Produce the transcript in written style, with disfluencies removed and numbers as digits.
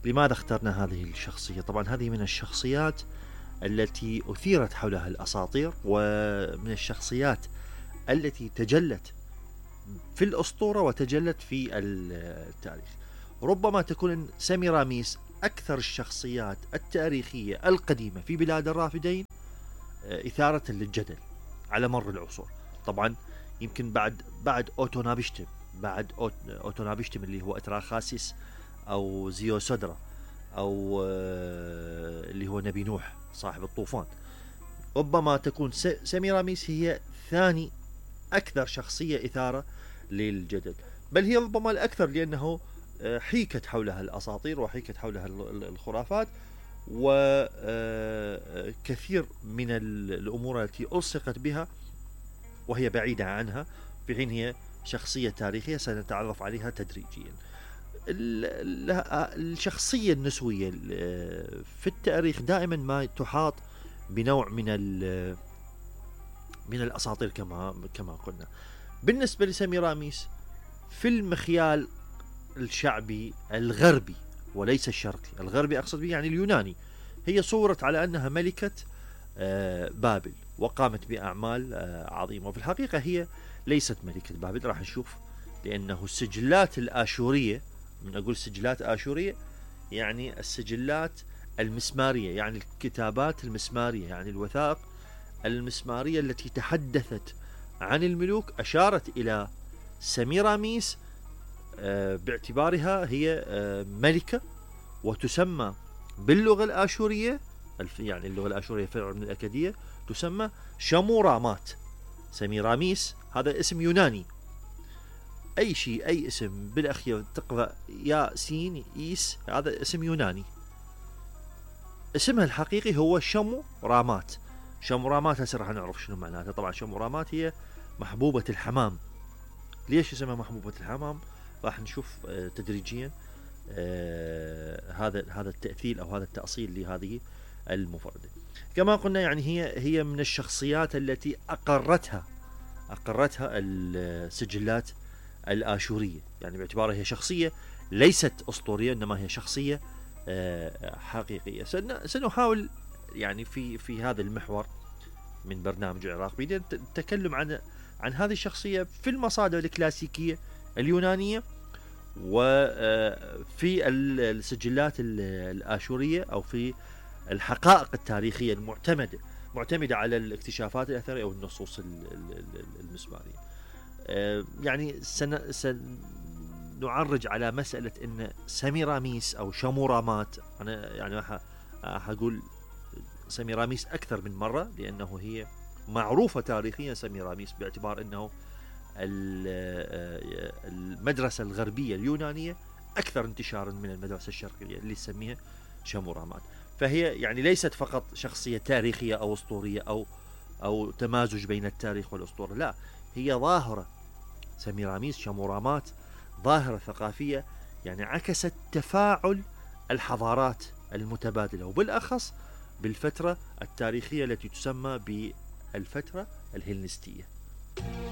لماذا اخترنا هذه الشخصية؟ طبعا هذه من الشخصيات التي أثيرت حولها الأساطير، ومن الشخصيات التي تجلت في الأسطورة وتجلت في التاريخ. ربما تكون سميراميس أكثر الشخصيات التاريخية القديمة في بلاد الرافدين إثارة للجدل على مر العصور. طبعا يمكن بعد أوتونابشتم، بعد أوتونابشتم اللي هو أتراخاسيس أو زيوسودرا أو اللي هو نبي نوح صاحب الطوفان، ربما تكون سميراميس هي ثاني أكثر شخصية إثارة للجدل، بل هي ربما الأكثر، لأنه حيكت حولها الأساطير وحيكت حولها الخرافات، وكثير من الأمور التي ألصقت بها وهي بعيدة عنها، في حين هي شخصية تاريخية سنتعرف عليها تدريجيا. الشخصية النسوية في التاريخ دائما ما تحاط بنوع من الأساطير كما قلنا. بالنسبة لسميراميس في المخيال الشعبي الغربي وليس الشرقي، الغربي أقصد به يعني اليوناني، هي صورت على أنها ملكة بابل وقامت بأعمال عظيمة، وفي الحقيقة هي ليست ملكة بابل. راح نشوف، لأنه السجلات الآشورية، من أقول سجلات آشورية يعني السجلات المسمارية، يعني الكتابات المسمارية، يعني الوثائق المسمارية التي تحدثت عن الملوك، أشارت إلى سميراميس باعتبارها هي ملكة، وتسمى باللغة الآشورية، يعني اللغة الآشورية فرع من الأكادية، تسمى شمورامات. سميراميس هذا اسم يوناني، أي شيء أي اسم بالأخير تقرأ يا سين إيس هذا اسم يوناني. اسمها الحقيقي هو شمورامات. شمورامات هسه راح نعرف شنو معناتها. طبعا شمورامات هي محبوبة الحمام. ليش اسمها محبوبة الحمام؟ راح نشوف تدريجيا هذا التأثير أو هذا التأصيل لهذه المفردة. كما قلنا يعني هي من الشخصيات التي أقرتها السجلات الآشورية، يعني باعتبارها هي شخصية ليست أسطورية، إنما هي شخصية حقيقية. سنحاول يعني في هذا المحور من برنامج العراق بيدين نتكلم عن هذه الشخصية في المصادر الكلاسيكية اليونانية، وفي السجلات الآشورية، أو في الحقائق التاريخية معتمدة على الاكتشافات الأثرية أو النصوص المسمارية. يعني سنعرج على مسألة أن سميراميس أو شمورامات، أنا يعني هقول سميراميس أكثر من مرة، لأنه هي معروفة تاريخيا سميراميس، باعتبار أنه المدرسة الغربية اليونانية أكثر انتشارا من المدرسة الشرقية اللي تسميها شمورامات. فهي يعني ليست فقط شخصية تاريخية أو أسطورية أو تمازج بين التاريخ والأسطورة، لا، هي ظاهرة. سميراميس شمورامات ظاهرة ثقافية يعني عكست تفاعل الحضارات المتبادلة، وبالأخص بالفترة التاريخية التي تسمى بالفترة الهلنستية.